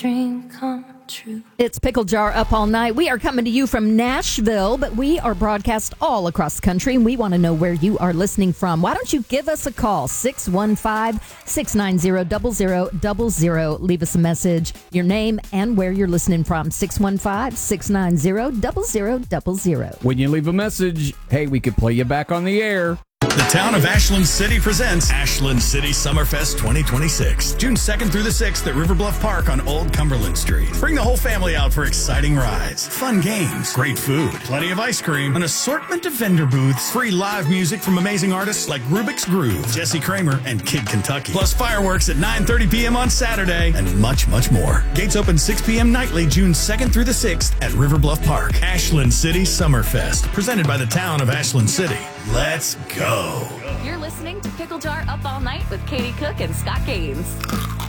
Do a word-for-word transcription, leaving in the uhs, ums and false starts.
dream come true. It's Pickle Jar Up All Night. We are coming to you from Nashville, but we are broadcast all across the country, and we want to know where you are listening from. Why don't you give us a call, six one five, six nine zero, zero zero zero zero. Leave us a message, your name, and where you're listening from, six one five, six nine zero, zero zero zero zero. When you leave a message, hey, we could play you back on the air. The town of Ashland City presents Ashland City Summerfest twenty twenty-six, June second through the sixth at River Bluff Park on Old Cumberland Street. Bring the whole family out for exciting rides, fun games, great food, plenty of ice cream, an assortment of vendor booths, free live music from amazing artists like Rubik's Groove, Jesse Kramer, and Kid Kentucky, plus fireworks at nine thirty p.m. on Saturday, and much, much more. Gates open six p.m. nightly, June second through the sixth at River Bluff Park. Ashland City Summerfest, presented by the town of Ashland City. Let's go. You're listening to Pickle Jar Up All Night with Katie Cook and Scott Gaines.